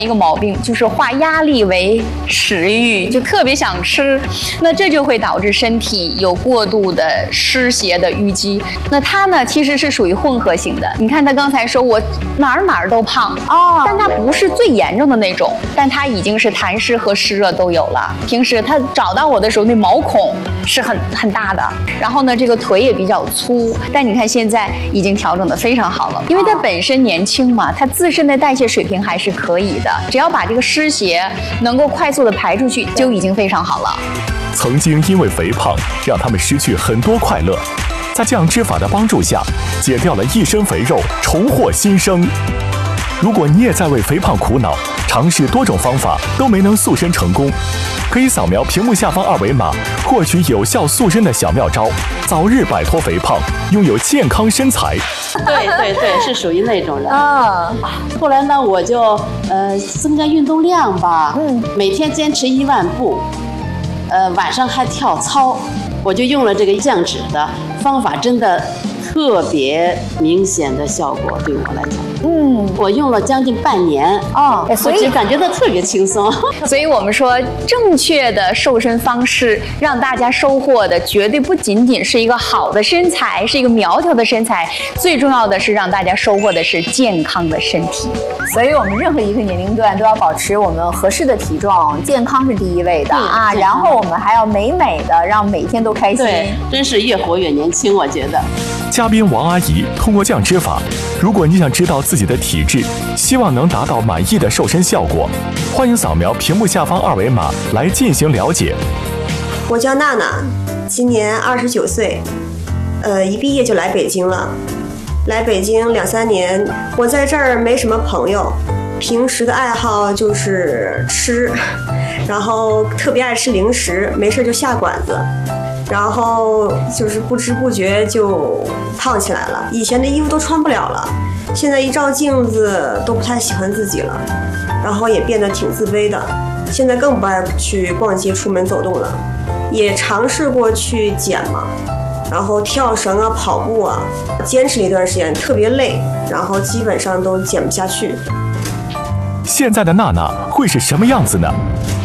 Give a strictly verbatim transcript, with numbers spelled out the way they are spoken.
一个毛病，就是化压力为食欲，就特别想吃，那这就会导致身体有过度的湿邪的淤积。那他呢，其实是属于混合型的。你看他刚才说我哪儿哪儿都胖哦，但他不是最严重的那种，但他已经是痰湿和湿热都有了。平时他找到我的时候，那毛孔是很很大的，然后呢，这个腿也比较粗，但你看现在已经调整得非常好了，因为他本身年轻嘛，他自身的代谢水平还是可以的。只要把这个湿邪能够快速的排出去，就已经非常好了。 曾经因为肥胖让他们失去很多快乐，在降脂法的帮助下，减掉了一身肥肉，重获新生。如果你也在为肥胖苦恼，尝试多种方法都没能塑身成功，可以扫描屏幕下方二维码，获取有效塑身的小妙招，早日摆脱肥胖，拥有健康身材。 对对对，是属于那种人啊。后来呢，我就呃增加运动量吧，嗯，每天坚持一万步，呃晚上还跳操，我就用了这个降脂的方法，真的特别明显的效果，对我来讲，嗯，我用了将近半年啊，哦，所以感觉到特别轻松。 所以我们说，正确的瘦身方式，让大家收获的绝对不仅仅是一个好的身材，是一个苗条的身材，最重要的是让大家收获的是健康的身体。 所以我们任何一个年龄段都要保持我们合适的体重，健康是第一位的啊，然后我们还要美美的，让每天都开心。 对，真是越活越年轻，我觉得。 嘉宾王阿姨通过降脂法，如果你想知道自己的体质，希望能达到满意的瘦身效果，欢迎扫描屏幕下方二维码来进行了解。 我叫娜娜，今年二十九岁，呃，一毕业就来北京了。来北京两三年，我在这儿没什么朋友，平时的爱好就是吃，然后特别爱吃零食，没事就下馆子。然后就是不知不觉就胖起来了，以前的衣服都穿不了了，现在一照镜子都不太喜欢自己了，然后也变得挺自卑的，现在更不爱去逛街出门走动了，也尝试过去减嘛，然后跳绳啊跑步啊，坚持了一段时间特别累，然后基本上都减不下去。 现在的娜娜会是什么样子呢？